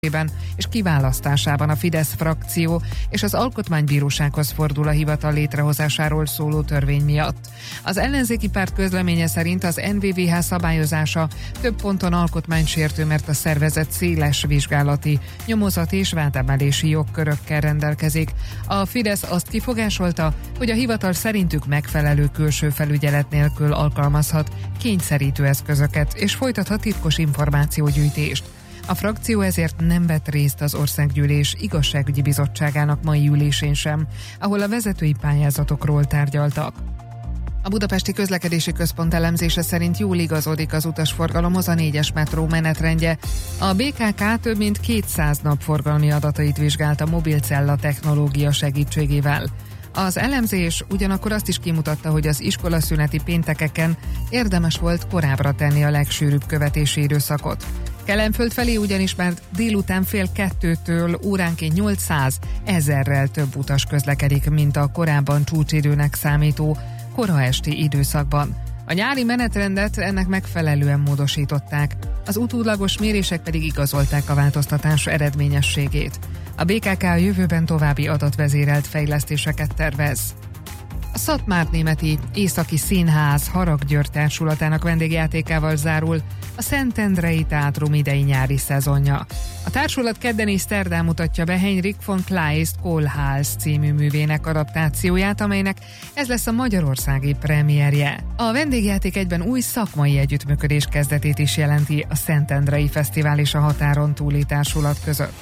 és kiválasztásában a Fidesz frakció és az Alkotmánybírósághoz fordul a hivatal létrehozásáról szóló törvény miatt. Az ellenzéki párt közleménye szerint az NVVH szabályozása több ponton alkotmánysértő, mert a szervezet széles vizsgálati, nyomozati és vádemelési jogkörökkel rendelkezik. A Fidesz azt kifogásolta, hogy a hivatal szerintük megfelelő külső felügyelet nélkül alkalmazhat kényszerítő eszközöket és folytathat titkos információgyűjtést. A frakció ezért nem vett részt az Országgyűlés Igazságügyi Bizottságának mai ülésén sem, ahol a vezetői pályázatokról tárgyaltak. A Budapesti Közlekedési Központ elemzése szerint jól igazodik az utasforgalomhoz a 4-es metró menetrendje. A BKK több mint 200 nap forgalmi adatait vizsgálta mobilcella technológia segítségével. Az elemzés ugyanakkor azt is kimutatta, hogy az iskolaszüneti péntekeken érdemes volt korábbra tenni a legsűrűbb követési időszakot. Kelenföld felé ugyanis már délután 1:30-től óránként 800 000-rel több utas közlekedik, mint a korábban csúcsidőnek számító kora esti időszakban. A nyári menetrendet ennek megfelelően módosították, az utólagos mérések pedig igazolták a változtatás eredményességét. A BKK a jövőben további adatvezérelt fejlesztéseket tervez. A Szatmárnémeti Északi Színház Harag György társulatának vendégjátékával zárul a Szentendrei Teátrum idei nyári szezonja. A társulat kedden és szerdán mutatja be Heinrich von Kleist Kohlhaas című művének adaptációját, amelynek ez lesz a magyarországi premierje. A vendégjáték egyben új szakmai együttműködés kezdetét is jelenti a Szentendrei Fesztivál és a Határon túli társulat között.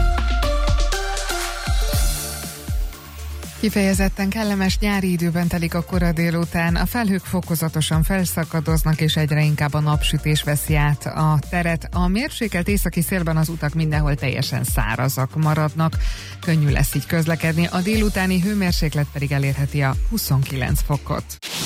Kifejezetten kellemes nyári időben telik a kora délután, a felhők fokozatosan felszakadoznak, és egyre inkább a napsütés veszi át a teret. A mérsékelt északi szélben az utak mindenhol teljesen szárazak maradnak, könnyű lesz így közlekedni, a délutáni hőmérséklet pedig elérheti a 29 fokot.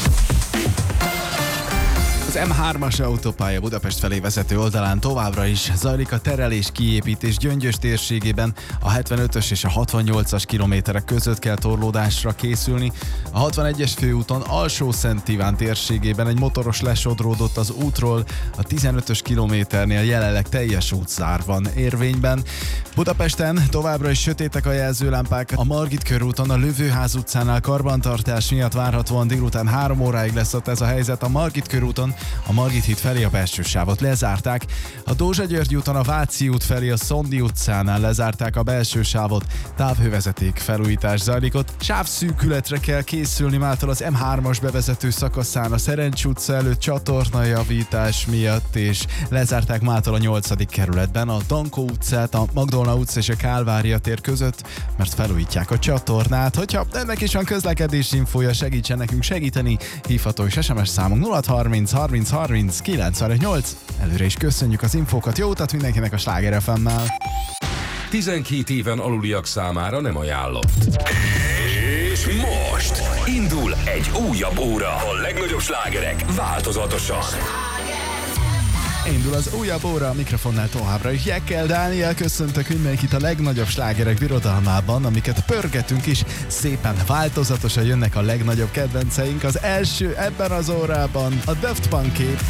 Az M3-as autópálya Budapest felé vezető oldalán továbbra is zajlik a terelés kiépítés Gyöngyös térségében, a 75-ös és a 68-as kilométerek között kell torlódásra készülni. A 61-es főúton Alsó-Szent Iván térségében egy motoros lesodródott az útról, a 15-ös kilométernél jelenleg teljes útzár van érvényben. Budapesten továbbra is sötétek a jelzőlámpák, a Margit körúton a Lövőház utcánál karbantartás miatt várhatóan délután 3 óráig lesz ott ez a helyzet, a Margit körúton a Margit híd felé a belső sávot lezárták. A Dózsa-György úton a Váci út felé a Szondi utcánál lezárták a belső sávot, távhővezeték felújítás zajlik ott. Sávszűkületre kell készülni mától az M3-as bevezető szakaszán a Szerencs utca előtt csatornajavítás miatt, és lezárták mától a 8. kerületben a Dankó utcát, a Magdolna utca és a Kálvária tér között, mert felújítják a csatornát. Hogyha ennek is van közlekedési infója, segítsen nekünk segíteni, hívható és SMS számunk 0630 30 30 958. Előre is köszönjük az infókat, jó utat mindenkinek a Sláger FM-mel. 12 éven aluliak számára nem ajánlott. És most indul egy újabb óra. A legnagyobb slágerek változatosan. Indul az újabb óra, a mikrofonnál továbbra is Jekkel Dániel, köszöntök mindenkit a legnagyobb slágerek birodalmában, amiket pörgetünk is, szépen változatosan jönnek a legnagyobb kedvenceink. Az első ebben az órában a Daft Punké